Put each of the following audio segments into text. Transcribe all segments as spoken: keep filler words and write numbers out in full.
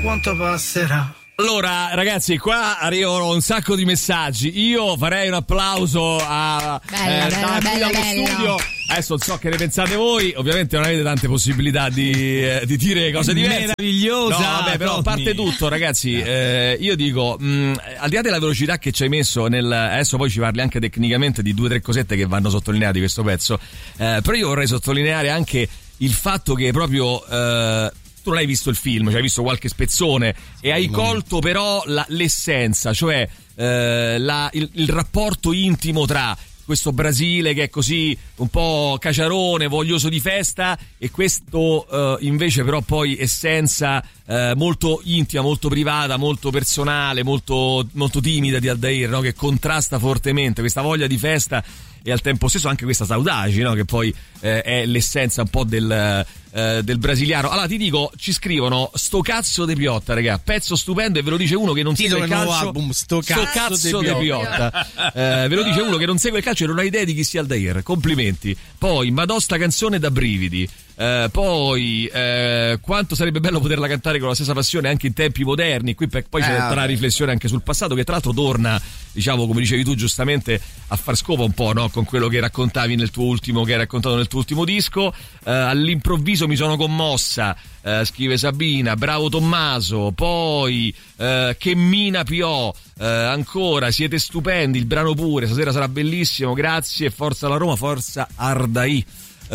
Quanto passerà? Allora ragazzi, qua arrivano un sacco di messaggi. Io farei un applauso a bella, eh, bella, da qui bella, dallo bella. studio. Adesso non so che ne pensate voi. Ovviamente non avete tante possibilità di, eh, di dire cose diverse. Meravigliosa. No, vabbè, però a parte tutto, ragazzi, eh, io dico, mh, al di là della velocità che ci hai messo nel, adesso poi ci parli anche tecnicamente di due o tre cosette che vanno sottolineate di questo pezzo, eh, però io vorrei sottolineare anche il fatto che proprio eh, tu non hai visto il film, cioè hai visto qualche spezzone e hai colto però la, l'essenza, cioè eh, la, il, il rapporto intimo tra questo Brasile che è così un po' caciarone, voglioso di festa, e questo eh, invece però poi essenza eh, molto intima, molto privata, molto personale, molto, molto timida di Aldair, no? Che contrasta fortemente questa voglia di festa e al tempo stesso anche questa saudade, no? Che poi eh, è l'essenza un po' del, eh, del brasiliano. Allora ti dico, ci scrivono sto cazzo de Piotta, raga, pezzo stupendo, e ve lo dice uno che non segue il calcio. Album, sto cazzo, sto cazzo de de Piotta, eh, ve lo dice uno che non segue il calcio e non ha idea di chi sia Aldair. Complimenti. Poi madò sta canzone da brividi. Eh, poi eh, quanto sarebbe bello poterla cantare con la stessa passione anche in tempi moderni. Qui per, poi c'è tutta la riflessione anche sul passato, che tra l'altro torna, diciamo, come dicevi tu giustamente, a far scopa un po', no? Con quello che raccontavi nel tuo ultimo, che hai raccontato nel tuo ultimo disco. Eh, all'improvviso mi sono commossa, eh, scrive Sabina. Bravo Tommaso. Poi eh, che mina Piò, eh, ancora siete stupendi, il brano pure stasera sarà bellissimo, grazie, forza la Roma, forza Ardai. Uh,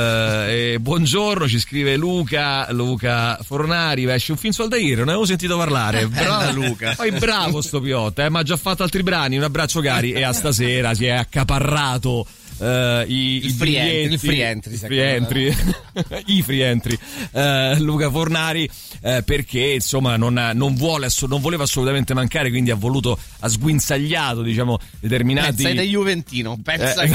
e buongiorno, ci scrive Luca Luca Fornari. Esce un film su Aldair, non avevo sentito parlare. Bravo Luca. Poi bravo sto Piotta, eh, ma ha già fatto altri brani. Un abbraccio cari, e a stasera si è accaparrato Uh, i, il, i free biglietti, entry, il free entry, i free entry, i free entry. Uh, Luca Fornari, uh, perché insomma non, ha, non vuole non voleva assolutamente mancare, quindi ha voluto, ha sguinzagliato, diciamo, determinati. Pensa da Juventino, pensa eh. che...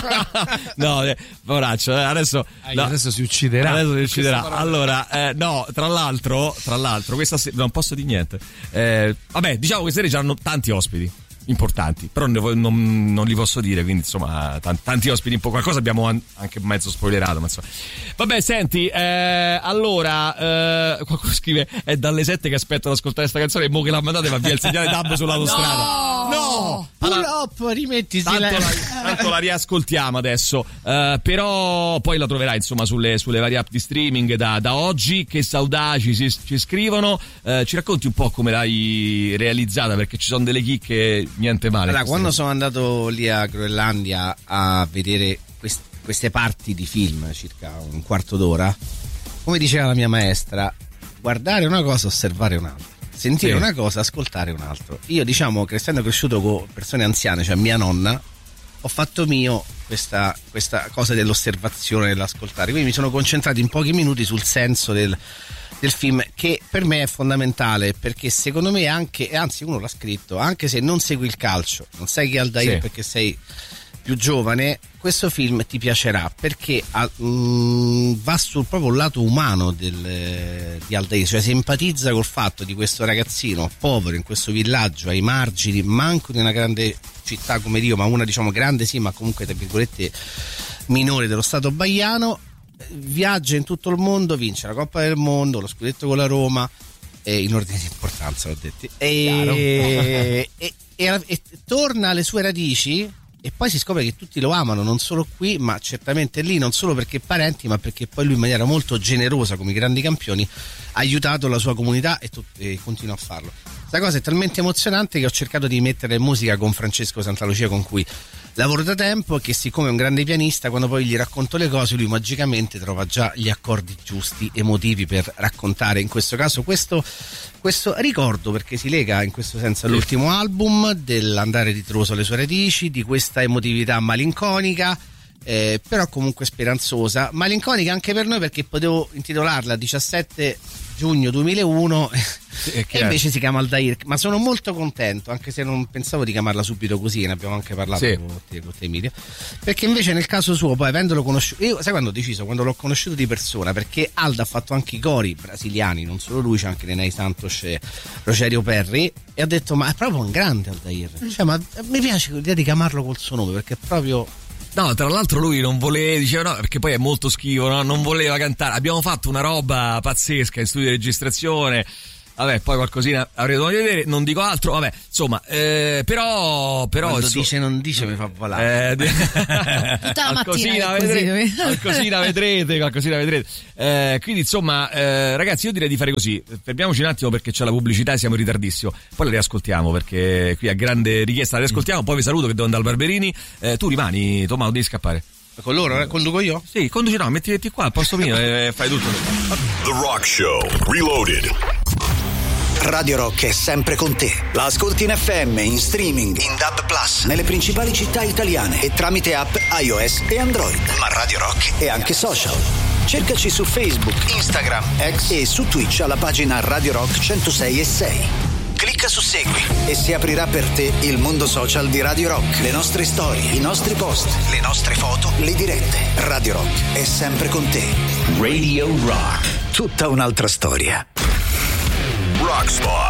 no, eh, poraccio, eh, adesso ah, no, adesso si ucciderà. Adesso si ucciderà. Allora, eh, no, tra l'altro, tra l'altro, questa se- non posso dire niente. Eh, vabbè, diciamo che stasera c'hanno tanti ospiti importanti, però non, non, non li posso dire, quindi insomma tanti, tanti ospiti, un po' qualcosa abbiamo anche mezzo spoilerato, ma insomma. Vabbè, senti, eh, allora eh, qualcuno scrive è dalle sette che aspetto ad ascoltare questa canzone, e mo che l'ha mandata va via il segnale D A B sull'autostrada. No, no! Pull Allora, up, rimettisi tanto la... la, tanto la riascoltiamo adesso, uh, però poi la troverai insomma sulle, sulle varie app di streaming da, da oggi. Che saudaci ci, ci scrivono. Uh, ci racconti un po' come l'hai realizzata, perché ci sono delle chicche niente male. Allora, quando sono andato lì a Groenlandia a vedere quest- queste parti di film, circa un quarto d'ora, come diceva la mia maestra, guardare una cosa, osservare un'altra. Sentire sì. una cosa, ascoltare un altro. Io, diciamo, che essendo cresciuto con persone anziane, cioè mia nonna, ho fatto mio questa, questa cosa dell'osservazione, dell'ascoltare. Quindi mi sono concentrato in pochi minuti sul senso del, del film, che per me è fondamentale, perché secondo me anche, e anzi uno l'ha scritto, anche se non segui il calcio, non sai chi è Aldair, sì, perché sei più giovane, questo film ti piacerà, perché mh, va sul proprio lato umano del, di Aldair, cioè si empatizza col fatto di questo ragazzino povero in questo villaggio ai margini, manco di una grande città come Rio, ma una, diciamo, grande sì, ma comunque tra virgolette minore, dello stato baiano. Viaggia in tutto il mondo, vince la Coppa del Mondo, lo scudetto con la Roma, e in ordine di importanza l'ho detto, e, e, e, e torna alle sue radici. E poi si scopre che tutti lo amano, non solo qui, ma certamente lì, non solo perché parenti, ma perché poi lui in maniera molto generosa, come i grandi campioni, ha aiutato la sua comunità, e, tu, e continua a farlo. Questa cosa è talmente emozionante che ho cercato di mettere musica con Francesco Santalucia, con cui lavoro da tempo, e che, siccome è un grande pianista, quando poi gli racconto le cose, lui magicamente trova già gli accordi giusti, emotivi, per raccontare in questo caso questo, questo ricordo, perché si lega in questo senso all'ultimo album, dell'andare ritroso alle sue radici, di questa emotività malinconica, eh, però comunque speranzosa, malinconica anche per noi, perché potevo intitolarla diciassette giugno duemilauno e invece si chiama Aldair. Ma sono molto contento, anche se non pensavo di chiamarla subito così, ne abbiamo anche parlato, sì, con te, con te Emilio, perché invece nel caso suo, poi avendolo conosciuto, io sai quando ho deciso, quando l'ho conosciuto di persona, perché Alda ha fatto anche i cori brasiliani, non solo lui, c'è anche Nenei Santos e Rogerio Perri, e ho detto ma è proprio un grande Aldair, cioè, ma mi piace l'idea di chiamarlo col suo nome, perché è proprio... No, tra l'altro lui non voleva, diceva no, perché poi è molto schivo, no? Non voleva cantare. Abbiamo fatto una roba pazzesca in studio di registrazione. Vabbè, poi qualcosina avrei dovuto vedere, non dico altro, vabbè, insomma, eh, però, però quando insomma, dice non dice mi fa volare. Eh, tutta la mattina vedrete, qualcosina vedrete, qualcosina vedrete. Eh, quindi insomma, eh, ragazzi, io direi di fare così. Fermiamoci un attimo perché c'è la pubblicità e siamo in ritardissimo. Poi la riascoltiamo perché qui a grande richiesta la riascoltiamo. Poi vi saluto che devo andare al Barberini. Eh, tu rimani, Tommaso, devi scappare. Con loro, eh? Conduco io? Sì, conduci, no, metti, metti qua al posto mio e fai tutto. The Rock Show Reloaded. Radio Rock è sempre con te. La ascolti in F M, in streaming, in D A B plus, nelle principali città italiane e tramite app iOS e Android. Ma Radio Rock è anche social. Cercaci su Facebook, Instagram, X e su Twitch alla pagina Radio Rock centosei e sei. Clicca su Segui e si aprirà per te il mondo social di Radio Rock. Le nostre storie, i nostri post, le nostre foto, le dirette. Radio Rock è sempre con te. Radio Rock. Tutta un'altra storia. Rock Spot.